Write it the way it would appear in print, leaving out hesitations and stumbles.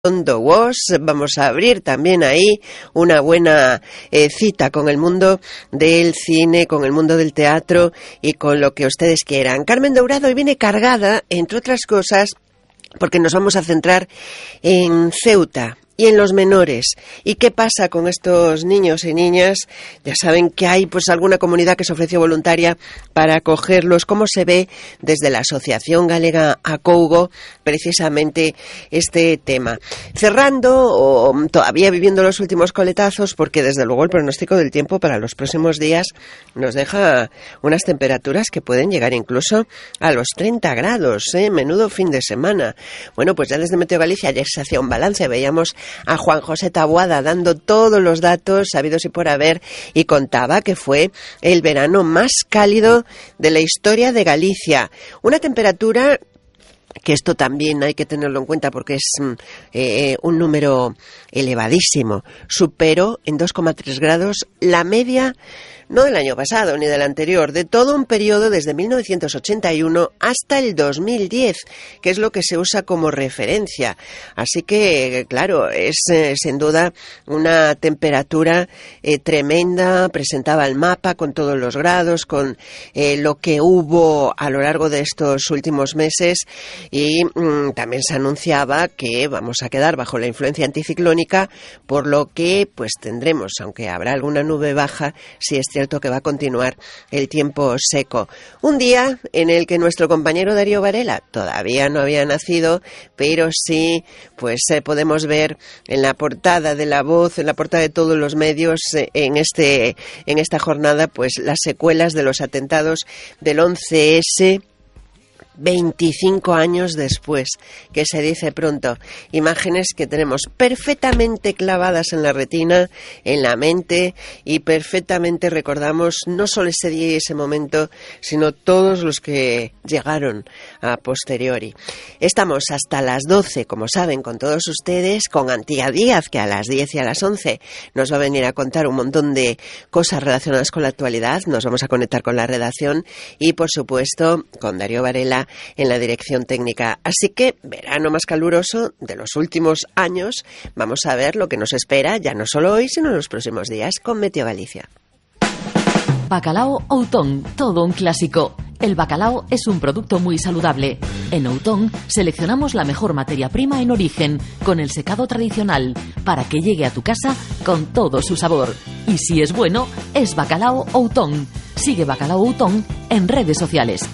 WOS. Vamos a abrir también ahí una buena cita con el mundo del cine, con el mundo del teatro y con lo que ustedes quieran. Carmen Dourado hoy viene cargada, entre otras cosas, porque nos vamos a centrar en Ceuta y en los menores. ¿Y qué pasa con estos niños y niñas? Ya saben que hay pues alguna comunidad que se ofreció voluntaria para acogerlos. ¿Cómo se ve desde la Asociación Galega Acougo precisamente este tema? Cerrando o todavía viviendo los últimos coletazos, porque desde luego el pronóstico del tiempo para los próximos días nos deja unas temperaturas que pueden llegar incluso a los 30 grados, menudo fin de semana. Bueno, pues ya desde Meteo Galicia ayer se hacía un balance, veíamos a Juan José Taboada dando todos los datos sabidos y por haber, y contaba que fue el verano más cálido de la historia de Galicia. Una temperatura que esto también hay que tenerlo en cuenta porque es un número elevadísimo. Superó en 2,3 grados la media, no del año pasado ni del anterior, de todo un periodo desde 1981 hasta el 2010, que es lo que se usa como referencia. Así que, claro, es sin duda una temperatura tremenda. Presentaba el mapa con todos los grados, con lo que hubo a lo largo de estos últimos meses, y también se anunciaba que vamos a quedar bajo la influencia anticiclónica, por lo que pues tendremos, aunque habrá alguna nube baja, si es cierto que va a continuar el tiempo seco. Un día en el que nuestro compañero Darío Varela todavía no había nacido, pero sí pues podemos ver en la portada de La Voz, en la portada de todos los medios, en esta jornada, pues las secuelas de los atentados del 11S. 25 años después, que se dice pronto. Imágenes que tenemos perfectamente clavadas en la retina, en la mente, y perfectamente recordamos no solo ese día y ese momento, sino todos los que llegaron a posteriori. Estamos hasta las 12, como saben, con todos ustedes, con Antía Díaz, que a las 10 y a las 11 nos va a venir a contar un montón de cosas relacionadas con la actualidad. Nos vamos a conectar con la redacción y, por supuesto, con Darío Varela en la dirección técnica. Así que, verano más caluroso de los últimos años. Vamos a ver lo que nos espera, ya no solo hoy, sino en los próximos días, con Meteo Galicia. Bacalao Outón, todo un clásico. El bacalao es un producto muy saludable. En Outón seleccionamos la mejor materia prima en origen, con el secado tradicional, para que llegue a tu casa con todo su sabor. Y si es bueno, es Bacalao Outón. Sigue Bacalao Outón en redes sociales.